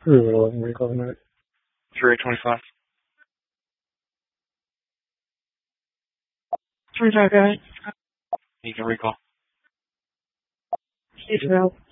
Recall that. 3825. 25, go ahead. You can recall. Heathrow.